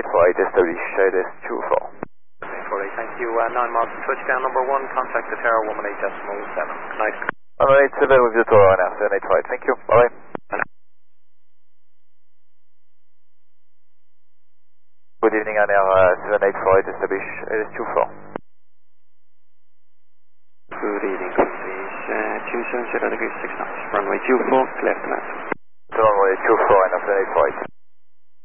785, establish LS24. 48, thank you. 9 miles to touchdown number 1, contact the tower 118.7. Nice. 187 with the tower now, 785, thank you, bye. Good evening, Air 785, establish LS24. Good evening, please. 270 degrees 6 knots. Runway 24, clear for that. Runway 24 and 785.